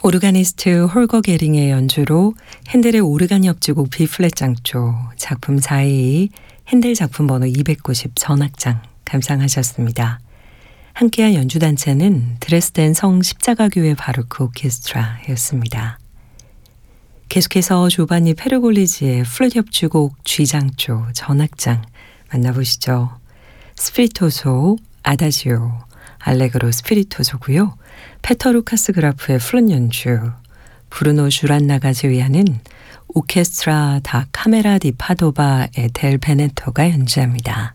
오르가니스트 홀거 게링의 연주로 핸델의 오르간 협주곡 B플랫 장조 작품 4위 핸델 작품 번호 290 전악장 감상하셨습니다. 함께한 연주단체는 드레스덴 성 십자가교회 바로크 오케스트라였습니다. 계속해서 조바니 페르골리지의 플룻 협주곡 G장조 전악장 만나보시죠. 스피리토소, 아다지오, 알레그로 스피리토소고요. 페터 루카스 그라프의 플룻 연주, 브루노 쥬란나가 지휘하는 오케스트라 다 카메라 디 파도바의 델 베네토가 연주합니다.